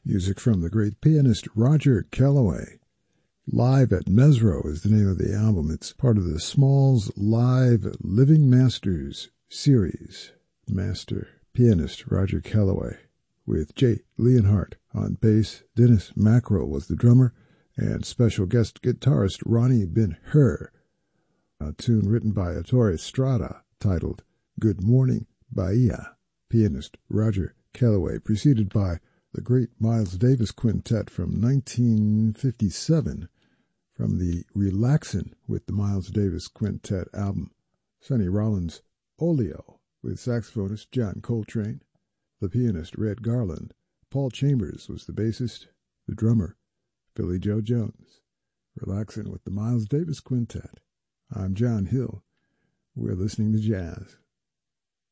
Music from the great pianist Roger Kellaway. Live at Mesro is the name of the album. It's part of the Smalls Live Living Masters series. Master pianist Roger Kellaway with Jay Leonhardt on bass. Dennis Mackrell was the drummer, and special guest guitarist Ronnie Ben-Hur. A tune written by Ettore Strada titled Good Morning Bahia. Pianist Roger Kellaway, preceded by the great Miles Davis Quintet from 1957 from the Relaxin' with the Miles Davis Quintet album. Sonny Rollins Oleo with saxophonist John Coltrane, the pianist Red Garland. Paul Chambers was the bassist, the drummer Philly Joe Jones. Relaxin' with the Miles Davis Quintet. I'm John Hill. We're listening to jazz.